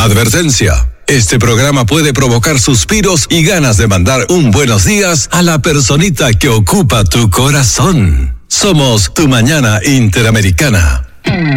Advertencia. Este programa puede provocar suspiros y ganas de mandar un buenos días a la personita que ocupa tu corazón. Somos Tu Mañana Interamericana.